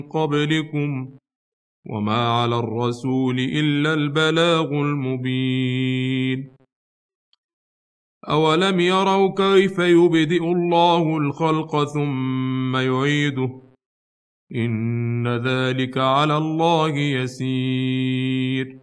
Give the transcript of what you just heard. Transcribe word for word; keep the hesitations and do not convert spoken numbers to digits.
قبلكم وما على الرسول إلا البلاغ المبين أولم يروا كيف يبدئ الله الخلق ثم يعيده إن ذلك على الله يسير